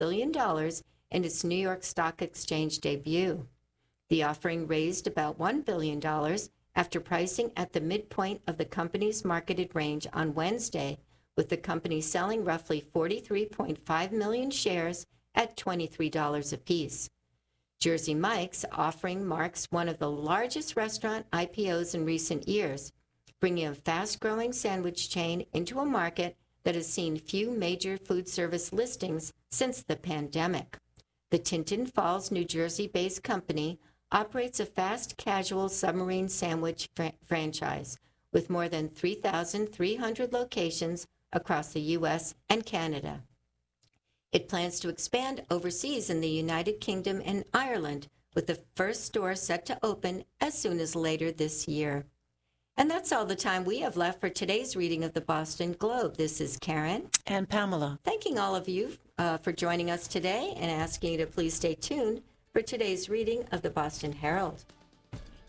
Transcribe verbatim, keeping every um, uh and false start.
billion dollars in its New York Stock Exchange debut. The offering raised about one billion dollars after pricing at the midpoint of the company's marketed range on Wednesday, with the company selling roughly forty-three point five million shares at twenty-three dollars apiece. Jersey Mike's offering marks one of the largest restaurant I P Os in recent years, bringing a fast-growing sandwich chain into a market that has seen few major food service listings since the pandemic. The Tinton Falls, New Jersey-based company operates a fast casual submarine sandwich fr- franchise with more than three thousand three hundred locations across the U S and Canada. It plans to expand overseas in the United Kingdom and Ireland, with the first store set to open as soon as later this year. And that's all the time we have left for today's reading of the Boston Globe. This is Karen. And Pamela. Thanking all of you uh, for joining us today and asking you to please stay tuned for today's reading of the Boston Herald.